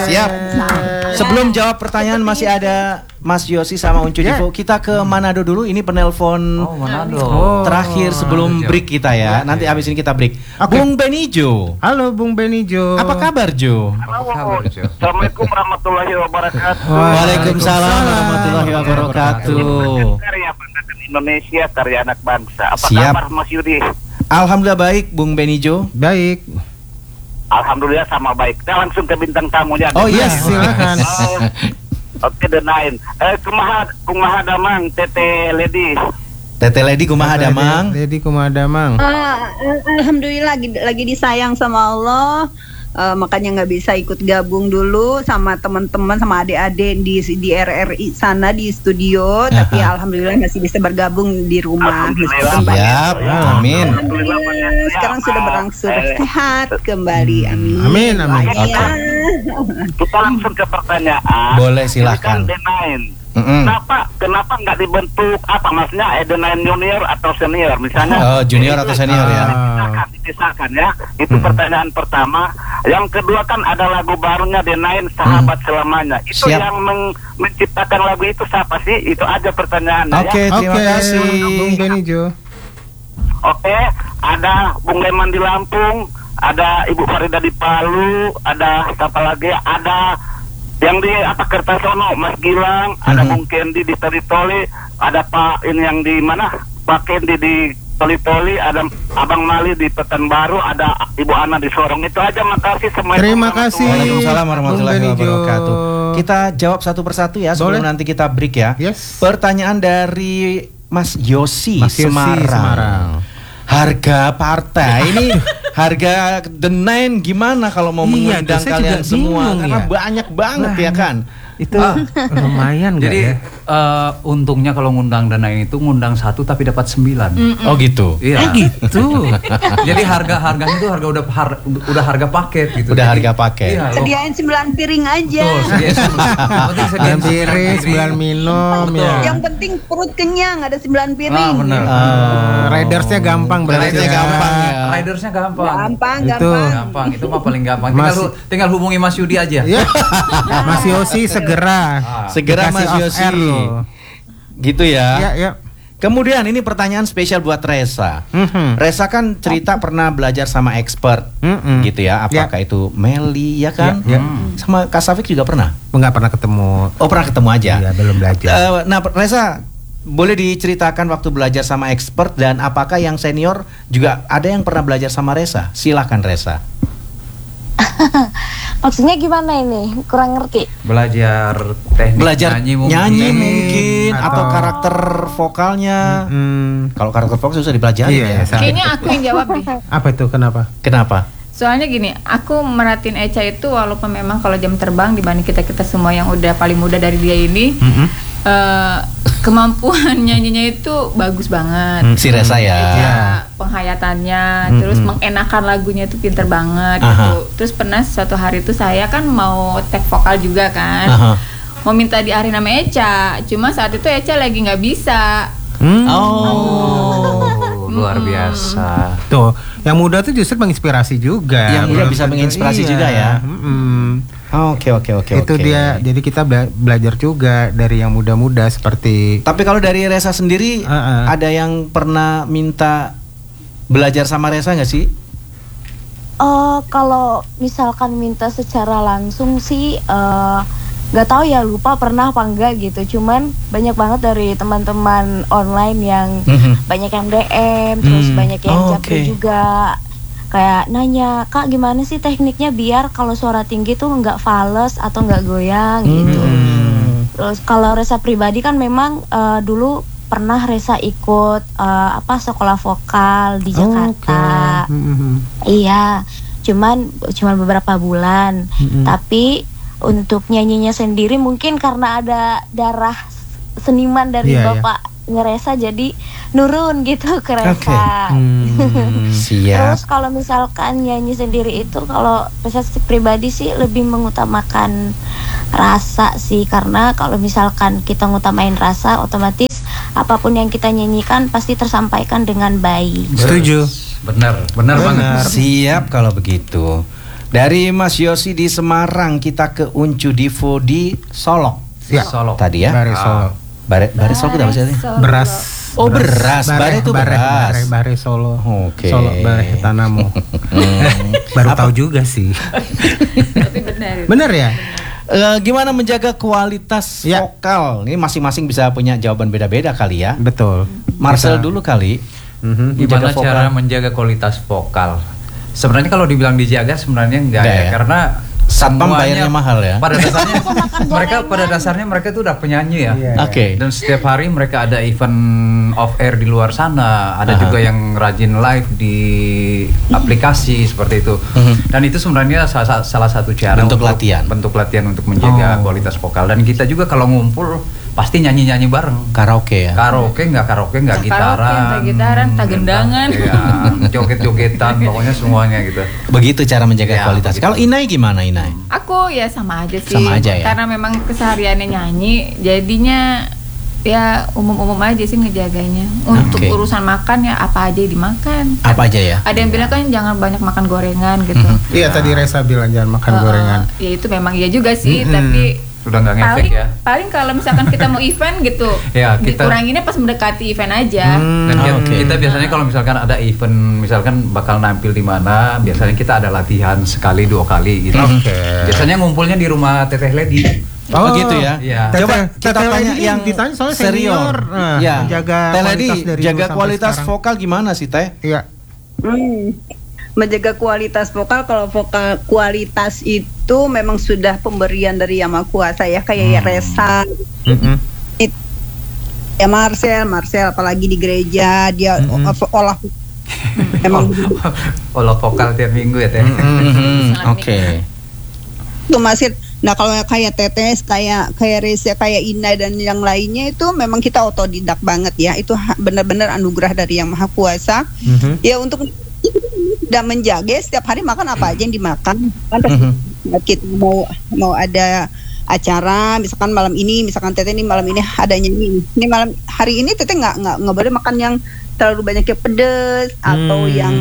Siap. Sebelum jawab pertanyaan masih ada Mas Yosi sama Uncu Jivo. Kita ke Manado dulu. Ini penelpon terakhir sebelum break kita ya. Nanti habis ini kita break. Bung Benijo. Halo Bung Benijo. Apa kabar Jo? Assalamualaikum warahmatullahi wabarakatuh. Waalaikumsalam warahmatullahi wabarakatuh. Karya Banggakan Indonesia, karya anak bangsa. Apa Siap. kabar Mas Yudi? Alhamdulillah baik Bung Benijo. Baik. Alhamdulillah sama baik. Kita langsung ke bintang tamunya. Oh iya, silakan. Oke, The Nine. Kumaha damang, Tete Lady. Tete Lady kumaha damang. Lady kumaha damang. Alhamdulillah lagi disayang sama Allah. Makanya nggak bisa ikut gabung dulu sama teman-teman sama adik-adik di RRI sana di studio, tapi alhamdulillah masih bisa bergabung di rumah. Siap, amin. Alhamdulillah, sekarang sudah berangsur sehat kembali, amin. Amin, amin. Ya. Kita langsung ke pertanyaan. Boleh, silakan. Ini kan The Nine. Kenapa nggak dibentuk apa maksudnya The Nine junior atau senior misalnya? Oh, junior atau senior ya? Dipisahkan ya. Itu pertanyaan pertama. Yang kedua kan ada lagu barunya The Nine, Sahabat Selamanya. Itu Siap. yang menciptakan lagu itu siapa sih? Itu aja pertanyaannya. Oke, terima kasih. Bung Benijo. Oke, ada Bung Leman di Lampung, ada Ibu Farida di Palu, ada siapa lagi? Ada yang di Kertasono, Mas Gilang, ada Bung Kendi di Toli-Toli, ada Pak ini yang di mana? Pak Kendi di Toli-Toli, ada Abang Mali di Pekanbaru, ada Ibu Ana di Sorong. Itu aja, makasih semua. Terima kasih. Waalaikumsalam warahmatullahi Bung Benijo. wabarakatuh. Kita jawab satu persatu ya sebelum Boleh. nanti kita break ya. Yes. Pertanyaan dari Mas Yosi, Mas Yosi, Semarang. Semarang. Harga partai ini harga The Nine gimana kalau mau Iya, mengundang saya kalian juga semua bingung karena ya. banyak banget ya kan. Itu lumayan nggak Jadi ya? untungnya kalau ngundang dana itu ngundang 1 tapi dapat 9. Oh gitu. Iya. Gitu. Jadi harganya itu udah harga paket gitu. Udah Jadi, harga paket. Iya, Sediain 9 piring aja. Betul, sediain 9 piring, 9 minum ya. Yang penting perut kenyang, ada 9 piring. benar. Ridersnya gampang berarti. Ridersnya gampang ya. Ridersnya gampang. Itu. Gampang, itu mah paling gampang. Tinggal hubungi Mas Yudi aja. Ya. Mas Yosi segera. Segera Dikasih Mas off Yosi. air loh. Gitu ya. Ya. Kemudian ini pertanyaan spesial buat Resa. Resa kan cerita pernah belajar sama expert, gitu ya. Apakah itu Meli ya kan? Sama Kak Safik juga pernah? Enggak pernah ketemu. Oh pernah ketemu aja. Iya, belum belajar. Nah Resa, boleh diceritakan waktu belajar sama expert dan apakah yang senior juga ada yang pernah belajar sama Resa? Silakan Resa. Maksudnya gimana ini? Kurang ngerti. Belajar teknik Belajar nyanyi mungkin atau atau karakter vokalnya. Kalau karakter vokal susah dipelajari Iya, ya. Kayaknya aku yang jawab deh. Apa itu? Kenapa? Kenapa? Soalnya gini, aku merhatiin Echa itu walaupun memang kalau jam terbang dibanding kita semua yang udah paling muda dari dia ini, kemampuan nyanyinya itu bagus banget. Si Resa ya. Ya, penghayatannya, terus mengenakan lagunya itu pinter banget gitu. Terus pernah suatu hari itu saya kan mau take vokal juga kan, mau minta diarin sama Echa, cuma saat itu Echa lagi nggak bisa. Luar biasa. Tuh, yang muda tuh justru menginspirasi juga. Yang muda bisa menginspirasi juga ya. Oke. Itu dia. Jadi kita belajar juga dari yang muda-muda seperti. Tapi kalau dari Resa sendiri, ada yang pernah minta belajar sama Resa nggak sih? Kalau misalkan minta secara langsung sih nggak tahu ya, lupa pernah apa enggak gitu. Cuman banyak banget dari teman-teman online yang banyak yang DM, terus banyak yang japri juga. Kayak nanya, Kak gimana sih tekniknya biar kalau suara tinggi tuh nggak fales atau nggak goyang gitu. Terus kalau Resa pribadi kan memang dulu pernah Resa ikut sekolah vokal di Jakarta. Iya, cuman beberapa bulan. Tapi untuk nyanyinya sendiri mungkin karena ada darah seniman dari bapak ngeresa jadi nurun gitu ke Resa. Siap. Terus kalau misalkan nyanyi sendiri itu kalau Resa pribadi sih lebih mengutamakan rasa sih, karena kalau misalkan kita ngutamain rasa otomatis apapun yang kita nyanyikan pasti tersampaikan dengan baik. Setuju. Benar banget. Siap kalau begitu. Dari Mas Yosi di Semarang kita ke Uncu Divo di Solok. Ya. Solok. Tadi ya. Bare Solo. Bare Solok itu apa sih? Beras. Oh, beras. Bare itu beras. Bare Solo. Oke. Solo bare Tanamo. Baru tahu juga sih. Tapi benar. Bener ya? Gimana menjaga kualitas Ya. vokal? Ini masing-masing bisa punya jawaban beda-beda kali ya. Betul. Marcel dulu kali. Mhm. Gimana Menjaga cara vokal. menjaga kualitas vokal? Sebenarnya kalau dibilang dijaga sebenarnya enggak Enggak ya, ya? karena Satpam semuanya bayarnya mahal ya. Pada dasarnya gorengan. pada dasarnya mereka tuh udah penyanyi ya. Iya. Oke. Dan setiap hari mereka ada event off air di luar sana, ada Aha. juga yang rajin live di aplikasi seperti itu. Dan itu sebenarnya salah satu cara Bentuk untuk latihan. bentuk latihan untuk menjaga kualitas vokal. Dan kita juga kalau ngumpul pasti nyanyi-nyanyi bareng. Karaoke ya. Karaoke nggak gitaran, gitaran, tak gendangan. ya, joget-jogetan, pokoknya semuanya gitu. Begitu cara menjaga Ya, kualitas. begitu. Kalau Inai gimana Inai? Aku ya sama aja sih. Sama aja ya? Karena memang kesehariannya nyanyi, jadinya ya umum-umum aja sih ngejaganya. Untuk Oke. urusan makan ya apa aja dimakan. Apa aja ya? Ada yang bilang kan jangan banyak makan gorengan gitu. Iya tadi Reza bilang jangan makan gorengan. Ya itu memang iya juga sih, tapi Udah nggak ngefek paling ya. paling kalau misalkan kita mau event gitu, Ya, kita- dikuranginnya pas mendekati event aja. Dan Oke. kita biasanya kalau misalkan ada event, misalkan bakal nampil di mana, biasanya kita ada latihan sekali 2 kali gitu. Oke. Biasanya ngumpulnya di rumah Teteh Lady. Oh, gitu ya. Iya. Coba kita Teteh tanya Lady yang ditanya soalnya senior. senior. Nah, Ya. menjaga Teh Lady, kualitas dari jaga dulu sampai kualitas sekarang. vokal gimana sih Teh? Iya. Menjaga kualitas vokal, kalau vokal kualitas itu memang sudah pemberian dari Yang Maha Kuasa ya, kayak Reza, Mhm. ya Marcel apalagi di gereja dia olah memang Olah vokal tiap minggu ya Teh. Oke. itu masih. Nah kalau kayak Tetes, kayak Reza, kayak Inai dan yang lainnya itu memang kita otodidak banget ya. Itu benar-benar anugerah dari Yang Maha Kuasa. Mhm. Ya untuk tidak menjaga setiap hari makan apa aja yang dimakan. Kan kita mau ada acara, misalkan malam ini, misalkan Teteh ini malam ini adanya ini malam hari ini Teteh nggak boleh makan yang terlalu banyak yang pedes atau yang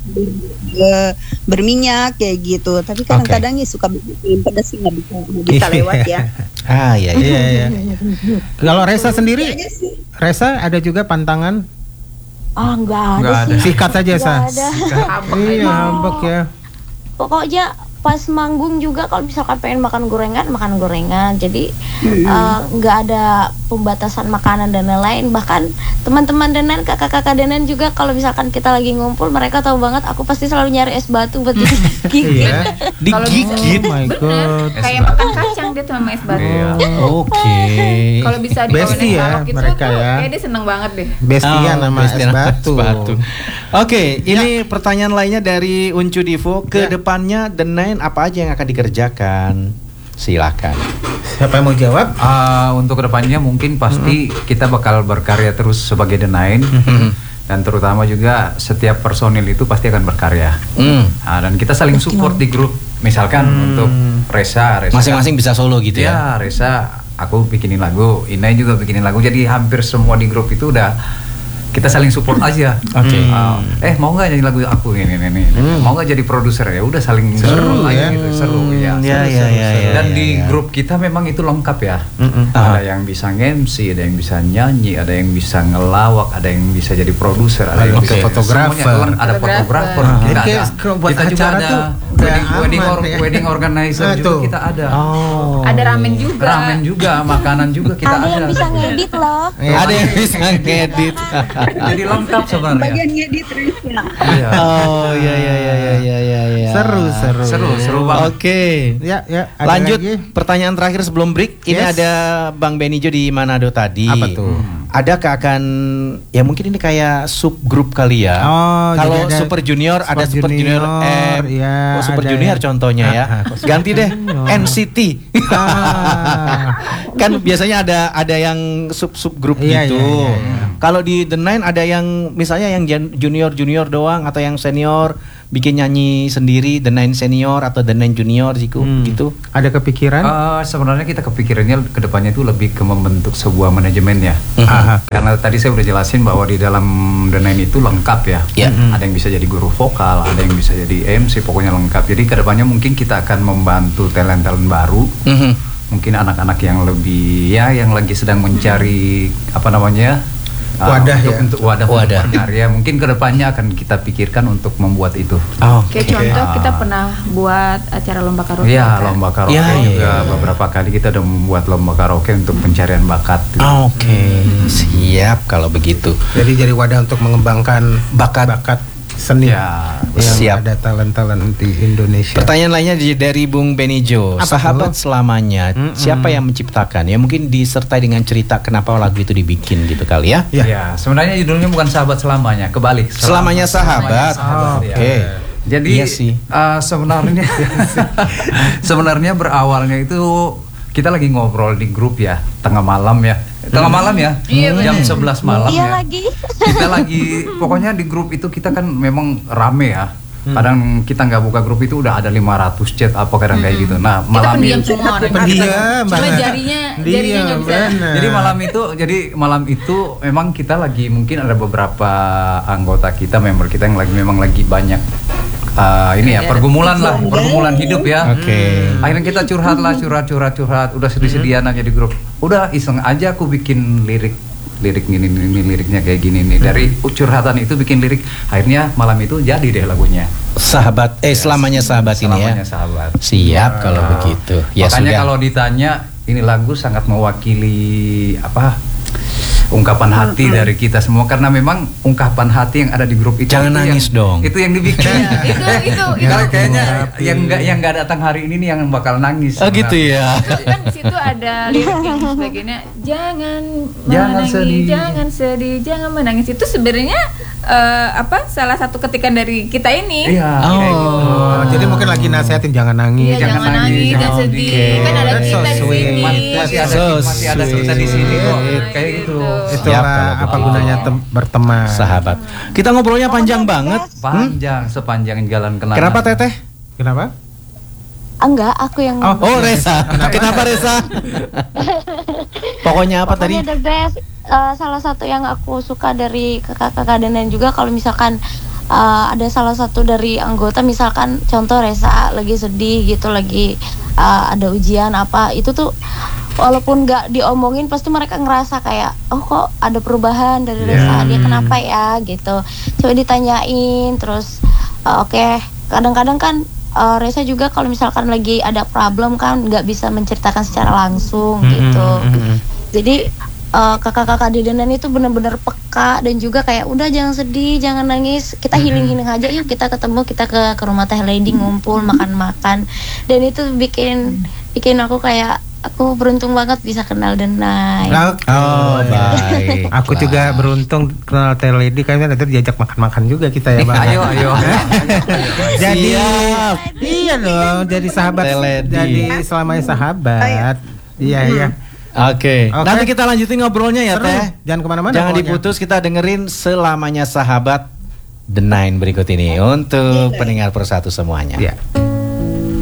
berminyak kayak gitu. Tapi kadang-kadang ya suka bikin pedes sih nggak bisa lewat ya. Ah iya. Iya. Kalau Reza sendiri, Reza ada juga pantangan? Nggak Nggak ada ada. sih. Sikat saja Sa. Nggak ada. Iya, ambek ya. Pokoknya pas manggung juga kalau misalkan pengen makan gorengan, jadi nggak ada pembatasan makanan dan lain-lain. Bahkan teman-teman Denan, kakak-kakak Denan juga kalau misalkan kita lagi ngumpul, mereka tahu banget aku pasti selalu nyari es batu buat digigit. Iya. Digigit. Oh my god. Kayak makan kacang dia tuh sama es batu. Iya. Oke. Kalau bisa Bestie dibawain es ya, balok itu mereka tuh ya. kayak dia seneng banget deh. Bestian sama es bestian sama batu. Oke, ini pertanyaan lainnya dari Uncu Divo. Ke depannya The Nine apa aja yang akan dikerjakan? Silakan. Siapa yang mau jawab? Untuk kedepannya mungkin pasti kita bakal berkarya terus sebagai The Nine. Dan terutama juga setiap personil itu pasti akan berkarya. Dan kita saling support di grup. Misalkan untuk Reza Masing-masing bisa solo gitu ya. ya Reza, aku bikinin lagu, Inai juga bikinin lagu. Jadi hampir semua di grup itu udah kita saling support aja. Oke. Mau nggak nyanyi lagu aku ini. Mau nggak jadi produser, ya udah saling Seru aja ya. gitu, seru ya. Ya. Dan di grup kita memang itu lengkap ya. Ah. Ada yang bisa nge-MC, ada yang bisa nyanyi, ada yang bisa ngelawak, ada yang bisa jadi produser, ada yang Oke. bisa Fotografer. semuanya, ada fotografer. Jadi Kita kayak ada. kalau buat Kita juga acara ada tuh udah aman ya. wedding organizer Nah, juga tuh. kita ada. Oh. Ada ramen juga. Ramen juga, makanan juga kita Ada yang bisa ngedit loh. Ada yang bisa ngedit. Jadi lengkap sebenarnya. Bagian ngedit Reza. Iya. Oh ya. Seru banget. Oke. Ya. Ada Lanjut lagi? pertanyaan terakhir sebelum break. Ini Yes. ada Bang Benijo di Manado tadi. Apa tuh? Adakah akan ya mungkin ini kayak subgrup kali ya? Oh, kalau jadi ada Super Junior ada Super Super Junior Junior, M. ya, Oh, Super ada Junior ya. contohnya ya. Ganti deh NCT. Kan biasanya ada yang subgrup Iya, gitu. iya, iya. Kalau di The Nine ada yang misalnya yang junior doang atau yang senior bikin nyanyi sendiri, The Nine Senior atau The Nine Junior gitu? Ada kepikiran? Sebenarnya kita kepikirannya kedepannya itu lebih ke membentuk sebuah manajemen ya. Karena tadi saya udah jelasin bahwa di dalam The Nine itu lengkap ya. Ada yang bisa jadi guru vokal, ada yang bisa jadi MC, pokoknya lengkap. Jadi kedepannya mungkin kita akan membantu talent-talent baru. Mungkin anak-anak yang lebih yang lagi sedang mencari wadah untuk berkarya. Mungkin kedepannya akan kita pikirkan untuk membuat itu. Kayak contoh kita pernah buat acara lomba karaoke. Iya, lomba karaoke juga beberapa kali kita udah membuat lomba karaoke untuk pencarian bakat. Siap kalau begitu. Jadi wadah untuk mengembangkan bakat seni yang ada talent-talent di Indonesia. Pertanyaan lainnya dari Bung Benijo. Sahabat selamanya, siapa yang menciptakan? Ya mungkin disertai dengan cerita kenapa lagu itu dibikin gitu kali ya. Ya, sebenarnya judulnya bukan sahabat selamanya, kebalik. Selamanya sahabat. Jadi sebenarnya berawalnya itu kita lagi ngobrol di grup ya, tengah malam ya, jam 11 malam kita lagi pokoknya di grup itu kita kan memang rame ya. Kadang kita nggak buka grup itu udah ada 500 chat apa kadang kayak gitu. Nah malam itu cuma jarinya nggak bisa. Jadi malam itu memang kita lagi mungkin ada beberapa anggota kita, member kita yang memang lagi banyak pergumulan hidup ya. Akhirnya kita curhat, udah sedih-sedihan aja di grup. Udah iseng aja aku bikin lirik ini liriknya kayak gini nih. Dari curhatan itu bikin lirik. Akhirnya malam itu jadi deh lagunya. Selamanya sahabat ini ya. Sahabat. Siap kalau begitu. Ya makanya sudah. Kalau ditanya ini lagu sangat mewakili ungkapan hati dari kita semua, karena memang ungkapan hati yang ada di grup itu. Jangan nangis dong. Itu yang dibikin. itu kayaknya yang nggak datang hari ini nih yang bakal nangis. Gitu ya. Kan di situ ada lirik yang sebagainya. Jangan sedih, jangan menangis. Itu sebenarnya salah satu ketikan dari kita ini. Jadi mungkin lagi nasihatin jangan nangis, jangan sedih. Kan ada kita di sini. Masih ada kita di sini kok. Kayak gitu. Itulah apa gunanya berteman. Sahabat. Kita ngobrolnya panjang banget. Sepanjang jalan kenangan. Kenapa Teteh? Kenapa? Enggak, aku yang Reza. Kenapa Reza? Pokoknya apa tadi? The best. Salah satu yang aku suka dari kakak-kakak dan juga kalau misalkan ada salah satu dari anggota, misalkan contoh Reza lagi sedih gitu, lagi ada ujian apa, itu tuh walaupun nggak diomongin pasti mereka ngerasa kayak kok ada perubahan dari Reza, dia kenapa ya gitu, coba ditanyain terus. Kadang-kadang kan Reza juga kalau misalkan lagi ada problem kan nggak bisa menceritakan secara langsung gitu. Jadi kakak-kakak di Denan itu benar-benar peka dan juga kayak udah jangan sedih, jangan nangis, kita healing aja yuk, kita ketemu, kita ke rumah Teh Lady ngumpul makan-makan, dan itu bikin aku kayak aku beruntung banget bisa kenal Denai. Baik. Aku juga beruntung kenal Teh Lady, kan nanti diajak makan-makan juga kita ya Bang. Ayo. Jadi iya dong, jadi sahabat, jadi selamanya sahabat. Iya. Oke. Nanti kita lanjutin ngobrolnya ya Teh. Jangan kemana-mana. Jangan diputus, kita dengerin Selamanya Sahabat The Nine berikut ini untuk pendengar persatu semuanya.